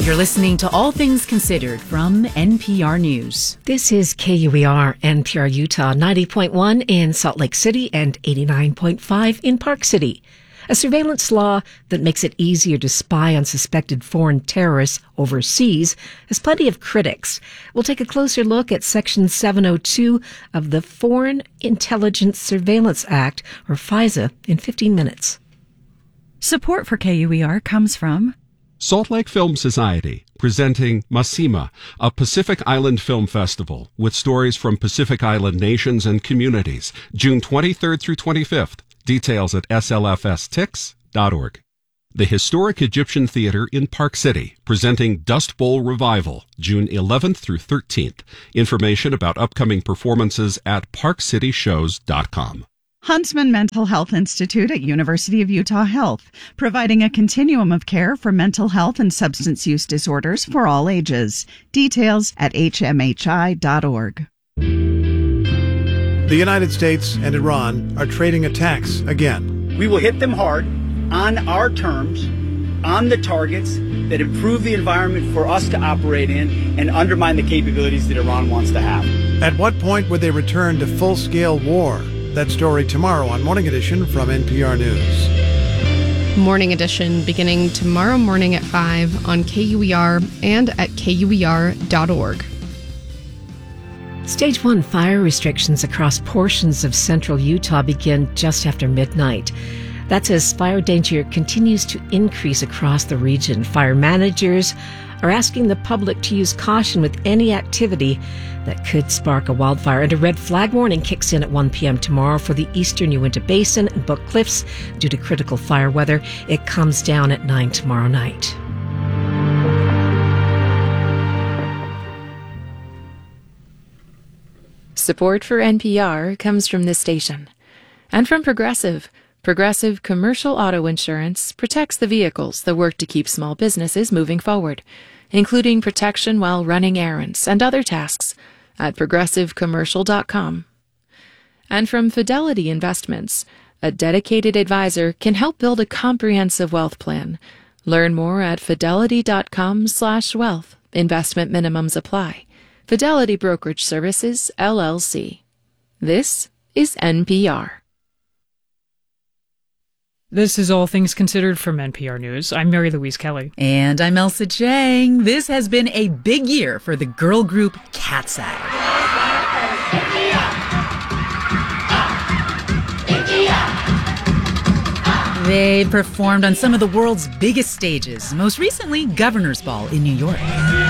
You're listening to All Things Considered from NPR News. This is KUER, NPR Utah, 90.1 in Salt Lake City and 89.5 in Park City. A surveillance law that makes it easier to spy on suspected foreign terrorists overseas has plenty of critics. We'll take a closer look at Section 702 of the Foreign Intelligence Surveillance Act, or FISA, in 15 minutes. Support for KUER comes from Salt Lake Film Society, presenting Masima, a Pacific Island film festival with stories from Pacific Island nations and communities, June 23rd through 25th. Details at slfstix.org. The Historic Egyptian Theater in Park City, presenting Dust Bowl Revival, June 11th through 13th. Information about upcoming performances at parkcityshows.com. Huntsman Mental Health Institute at University of Utah Health, providing a continuum of care for mental health and substance use disorders for all ages. Details at hmhi.org. The United States and Iran are trading attacks again. We will hit them hard, on our terms, on the targets that improve the environment for us to operate in and undermine the capabilities that Iran wants to have. At what point would they return to full-scale war? That story tomorrow on Morning Edition from NPR News. Morning Edition beginning tomorrow morning at 5 on KUER and at KUER.org. Stage 1 fire restrictions across portions of central Utah begin just after midnight. That's as fire danger continues to increase across the region. Fire managers are asking the public to use caution with any activity that could spark a wildfire. And a red flag warning kicks in at 1 p.m. tomorrow for the eastern Uinta Basin and Book Cliffs due to critical fire weather. It comes down at 9 tomorrow night. Support for NPR comes from this station and from Progressive. Progressive Commercial Auto Insurance protects the vehicles that work to keep small businesses moving forward, including protection while running errands and other tasks at progressivecommercial.com. And from Fidelity Investments, a dedicated advisor can help build a comprehensive wealth plan. Learn more at fidelity.com/wealth. Investment minimums apply. Fidelity Brokerage Services, LLC. This is NPR. This is All Things Considered from NPR News. I'm Mary Louise Kelly. And I'm Elsa Chang. This has been a big year for the girl group Cat's Eye. They performed on some of the world's biggest stages, most recently Governor's Ball in New York.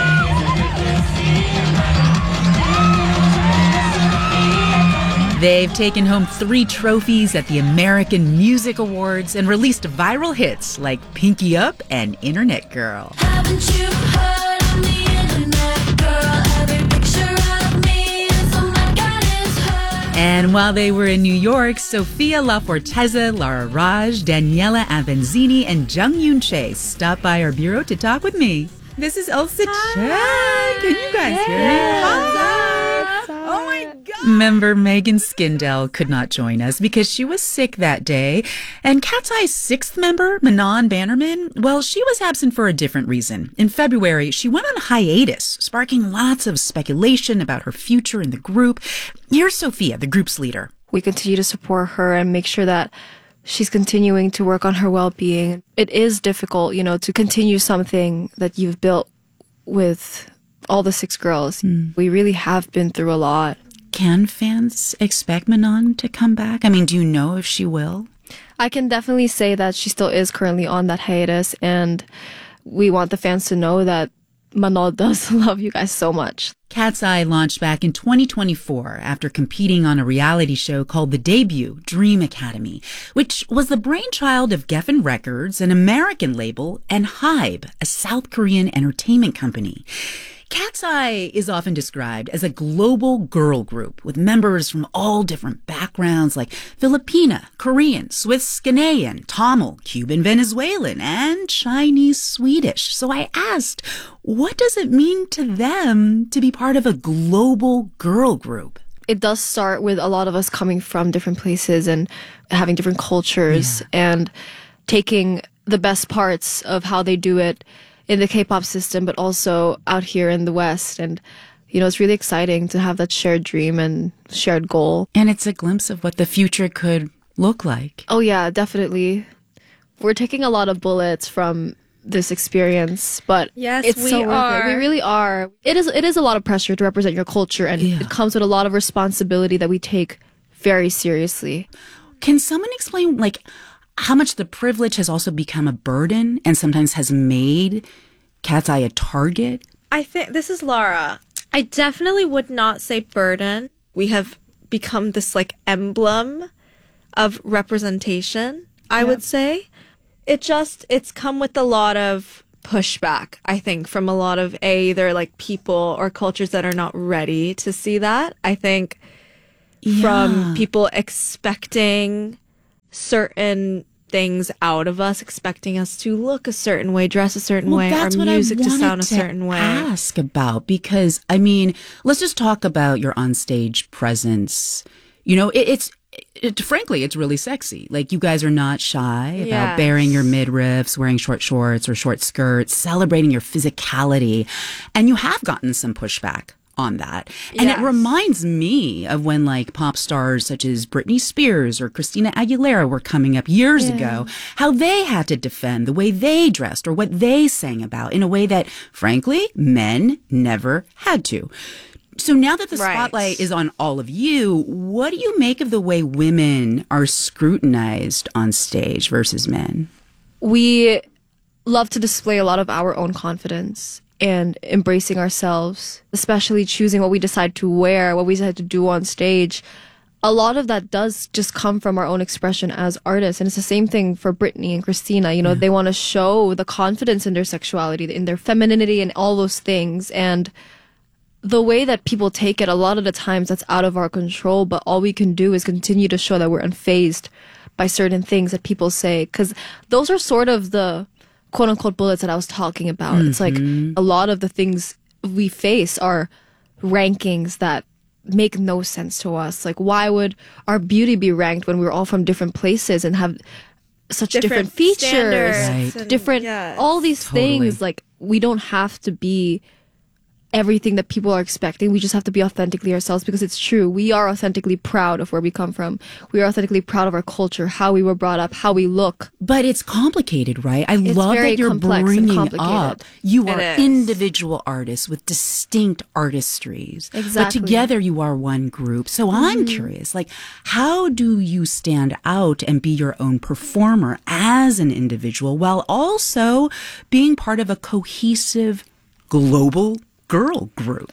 They've taken home 3 trophies at the American Music Awards and released viral hits like Pinky Up and Internet Girl. Haven't you heard I'm the Internet Girl? Every picture of me is oh my God is her. And while they were in New York, Sophia LaForteza, Lara Raj, Daniela Avenzini, and Jung Yoon Che stopped by our bureau to talk with me. This is Elsa Chang. Can you guys hear me? Hi. Oh my God. Member Megan Skindell could not join us because she was sick that day. And Cat's Eye's 6th member, Manon Bannerman, well, she was absent for a different reason. In February, she went on hiatus, sparking lots of speculation about her future in the group. Here's Sophia, the group's leader. We continue to support her and make sure that she's continuing to work on her well-being. It is difficult, to continue something that you've built with all the 6 girls. We really have been through a lot. Can fans expect Manon to come back? I mean, do you know if she will? I can definitely say that she still is currently on that hiatus, and we want the fans to know that Manon does love you guys so much. Cat's Eye launched back in 2024 after competing on a reality show called The Debut, Dream Academy, which was the brainchild of Geffen Records, an American label, and HYBE, a South Korean entertainment company. Cat's Eye is often described as a global girl group with members from all different backgrounds like Filipina, Korean, Swiss, Ghanaian, Tamil, Cuban, Venezuelan, and Chinese Swedish. So I asked, what does it mean to them to be part of a global girl group? It does start with a lot of us coming from different places and having different cultures and taking the best parts of how they do it in the K-pop system, but also out here in the West. And, it's really exciting to have that shared dream and shared goal. And it's a glimpse of what the future could look like. Oh, yeah, definitely. We're taking a lot of bullets from this experience, but Yes, it's we so worth are. it. We really are. It is a lot of pressure to represent your culture, and Yeah. it comes with a lot of responsibility that we take very seriously. Can someone explain, like, how much the privilege has also become a burden and sometimes has made Cat's Eye a target? I think this is Laura. I definitely would not say burden. We have become this like emblem of representation, I would say. It's come with a lot of pushback, I think, from a lot of either like people or cultures that are not ready to see that. I think from people expecting certain things out of us, expecting us to look a certain way, dress a certain way, our music to sound a certain way. Ask about, because I mean, let's just talk about your onstage presence. Frankly, it's really sexy. Like, you guys are not shy about Yes. baring your midriffs, wearing short shorts or short skirts, celebrating your physicality, and you have gotten some pushback on that. And it Yes. reminds me of when like pop stars such as Britney Spears or Christina Aguilera were coming up years ago, how they had to defend the way they dressed or what they sang about in a way that, frankly, men never had to. So now that the Right. spotlight is on all of you, what do you make of the way women are scrutinized on stage versus men? We love to display a lot of our own confidence and embracing ourselves, especially choosing what we decide to wear, what we decide to do on stage. A lot of that does just come from our own expression as artists. And it's the same thing for Britney and Christina. They want to show the confidence in their sexuality, in their femininity and all those things. And the way that people take it, a lot of the times that's out of our control, but all we can do is continue to show that we're unfazed by certain things that people say. Because those are sort of the quote-unquote bullets that I was talking about. It's like a lot of the things we face are rankings that make no sense to us. Like, why would our beauty be ranked when we're all from different places and have such different features, standards and- different, yes. all these things? Like, we don't have to be everything that people are expecting. We just have to be authentically ourselves, because it's true. We are authentically proud of where we come from. We are authentically proud of our culture, how we were brought up, how we look. But it's complicated, right? I It's love very that you're complex and bringing complicated. up. You It are is. individual artists with distinct artistries. But Exactly. together you are one group. So I'm curious, like, how do you stand out and be your own performer as an individual while also being part of a cohesive global girl group?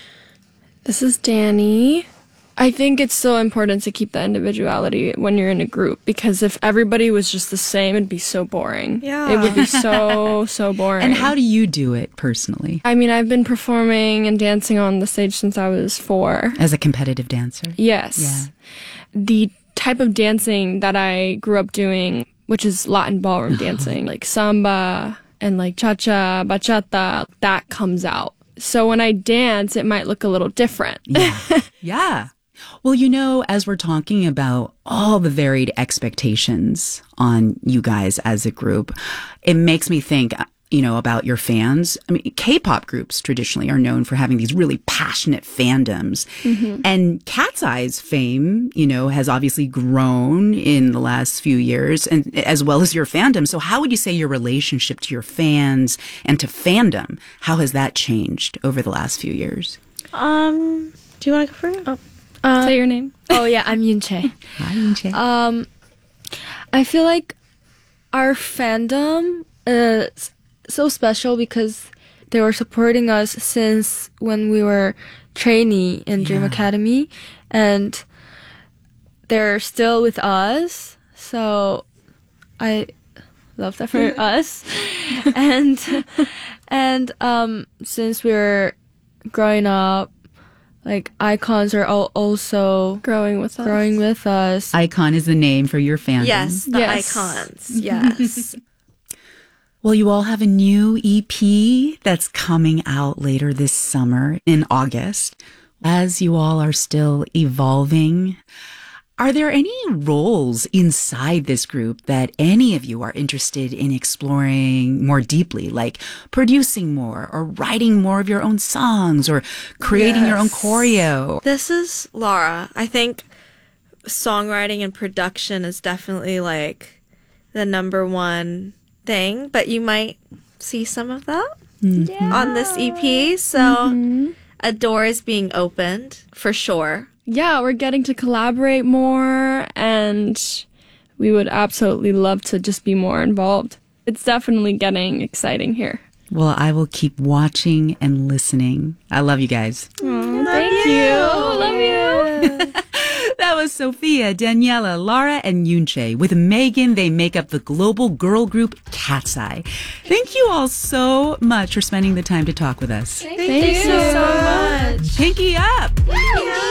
This is Danny. I think it's so important to keep that individuality when you're in a group, because if everybody was just the same, it'd be so boring. Yeah. It would be so boring. And how do you do it personally I mean, I've been performing and dancing on the stage since I was 4. as a competitive dancer? Yes. Yeah. The type of dancing that I grew up doing, which is Latin ballroom dancing, like samba and like cha-cha, bachata, that comes out. So when I dance, it might look a little different. Yeah. Yeah. Well, as we're talking about all the varied expectations on you guys as a group, it makes me think, about your fans. I mean, K-pop groups traditionally are known for having these really passionate fandoms. And Cat's Eye's fame, has obviously grown in the last few years, and as well as your fandom. So how would you say your relationship to your fans and to fandom, how has that changed over the last few years? Do you want to go first? Say your name. Oh yeah, I'm Yunche. Hi, Yunche. I feel like our fandom is so special because they were supporting us since when we were trainee in Dream Academy, and they're still with us. So I love that for us. and since we're growing up, like icons are also growing with us. Icon is the name for your fandom. Yes, the Yes. icons. Yes. Well, you all have a new EP that's coming out later this summer in August. As you all are still evolving, Are there any roles inside this group that any of you are interested in exploring more deeply, like producing more or writing more of your own songs or creating your own choreo? This is Laura. I think songwriting and production is definitely like the number one thing, but you might see some of that on this EP. So a door is being opened for sure. Yeah, we're getting to collaborate more, and we would absolutely love to just be more involved. It's definitely getting exciting here. Well, I will keep watching and listening. I love you guys. Thank you. Love you. That was Sophia, Daniela, Lara, and Yunche. With Megan, they make up the global girl group Cat's Eye. Thank you all so much for spending the time to talk with us. Thank you so much. Pinky up!